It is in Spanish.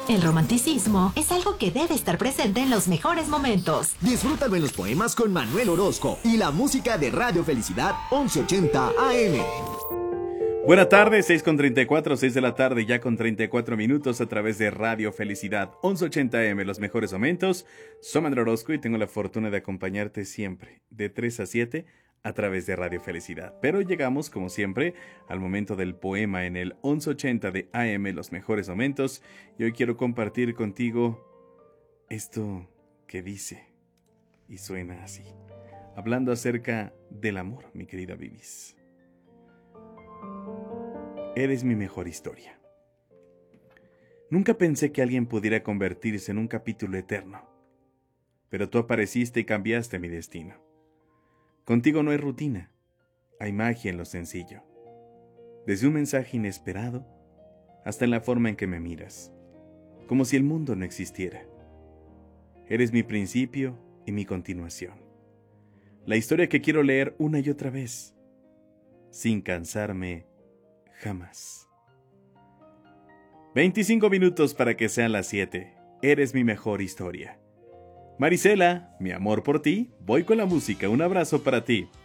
El romanticismo es algo que debe estar presente en los mejores momentos. Disfrútalo en los poemas con Manuel Orozco y la música de Radio Felicidad 1180 AM. Buenas tardes, 6:34, 6 de la tarde, ya con 34 minutos a través de Radio Felicidad 1180 AM, los mejores momentos. Soy Manuel Orozco y tengo la fortuna de acompañarte siempre, de 3 a 7, a través de Radio Felicidad. Pero llegamos, como siempre, al momento del poema en el 1180 de AM, los mejores momentos. Y hoy quiero compartir contigo esto que dice y suena así. Hablando acerca del amor, mi querida Vivis. Eres mi mejor historia. Nunca pensé que alguien pudiera convertirse en un capítulo eterno, pero tú apareciste y cambiaste mi destino. Contigo no hay rutina, hay magia en lo sencillo. Desde un mensaje inesperado hasta en la forma en que me miras, como si el mundo no existiera. Eres mi principio y mi continuación. La historia que quiero leer una y otra vez, sin cansarme jamás. 25 minutos para que sean las 7. Eres mi mejor historia. Marisela, mi amor por ti, voy con la música. Un abrazo para ti.